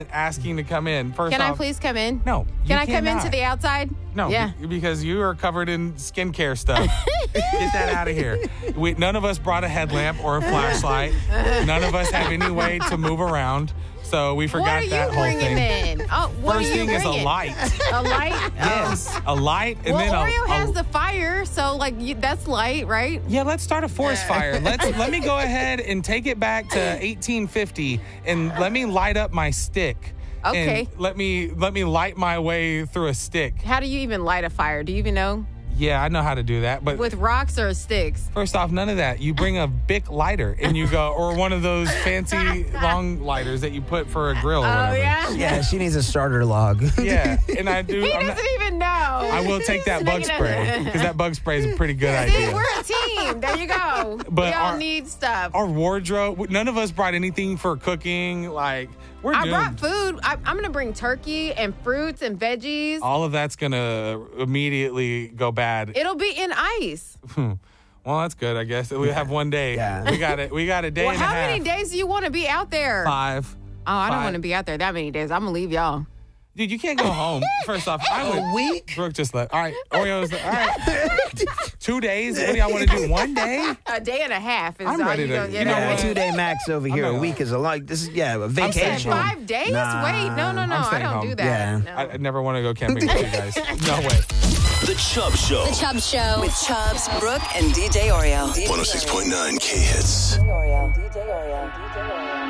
asking to come in. First Can I off, please come in? No. Can I come into the outside? No, Yeah. because you are covered in skincare stuff. Get that out of here. None of us brought a headlamp or a flashlight. None of us have any way to move around. So we forgot that whole thing. What are you bringing then? Oh, what First are you thing is a bringing? light. A light? Yes, a light, and Well, then Oreo has the fire, so that's light, right? Yeah, let's start a forest fire. Let me go ahead and take it back to 1850, and let me light up my stick. Okay. And let me light my way through a stick. How do you even light a fire? Do you even know? Yeah, I know how to do that, but With rocks or sticks? first off, none of that. You bring a Bic lighter and you go, or one of those fancy long lighters that you put for a grill or whatever. Oh, yeah? Yeah, she needs a starter log. Yeah, and I do. He doesn't even know. I will take that bug spray because that bug spray is a pretty good See, idea. we're a team. There you go. But we all our- need stuff. Our wardrobe, none of us brought anything for cooking. Like, we're I doomed. brought food. I'm going to bring turkey and fruits and veggies. All of that's going to immediately go bad. It'll be in ice. Well, that's good, I guess. We have one day. Yeah. We got it. We got a day Well, and a how half. many days do you want to be out there? 5. Oh, I don't Five. want to be out there that many days. I'm going to leave y'all. Dude, you can't go home. First off, I would. A week? Brooke just left. All right, Oreo's. All right. 2 days? What do y'all want to do? 1 day? A day and a half is I'm all ready you to- don't you get know out what? there. 2-day max over here. not- A week is a lot. This is, a saying vacation. 5 days? Nah. Wait, no. I'm I staying don't home. do that. Yeah. No. I never want to go camping with you guys. No way. The Chubb Show. The Chubb Show. With Chubbs, Brooke, and DJ Oreo. 106.9 K-Hits. DJ Oreo. DJ Oreo. DJ Oreo.